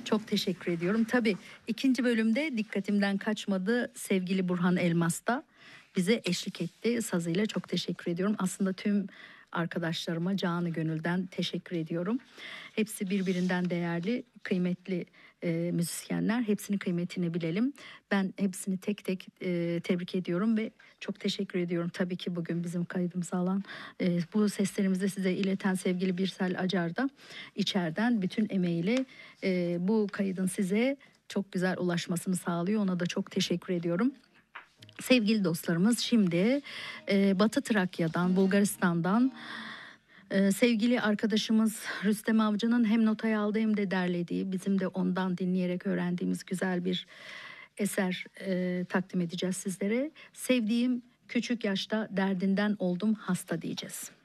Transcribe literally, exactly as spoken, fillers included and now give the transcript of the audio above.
Çok teşekkür ediyorum. Tabii ikinci bölümde dikkatimden kaçmadı, sevgili Burhan Elmas da bize eşlik etti sazıyla. Çok teşekkür ediyorum. Aslında tüm arkadaşlarıma canı gönülden teşekkür ediyorum. Hepsi birbirinden değerli, kıymetli e, müzisyenler. Hepsinin kıymetini bilelim. Ben hepsini tek tek e, tebrik ediyorum ve çok teşekkür ediyorum. Tabii ki bugün bizim kaydımızı alan, e, bu seslerimizi size ileten sevgili Birsel Acar da içeriden bütün emeğiyle e, bu kaydın size çok güzel ulaşmasını sağlıyor. Ona da çok teşekkür ediyorum. Sevgili dostlarımız, şimdi e, Batı Trakya'dan, Bulgaristan'dan e, sevgili arkadaşımız Rüstem Avcı'nın hem notaya aldığı hem de derlediği, bizim de ondan dinleyerek öğrendiğimiz güzel bir eser e, takdim edeceğiz sizlere. Sevdiğim küçük yaşta derdinden oldum hasta diyeceğiz.